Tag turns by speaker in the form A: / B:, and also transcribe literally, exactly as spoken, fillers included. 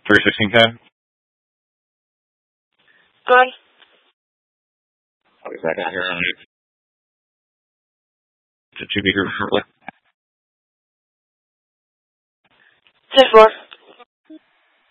A: three sixteen ten.
B: Good.
A: I'll be back out here on it. To be here shortly.
B: ten four.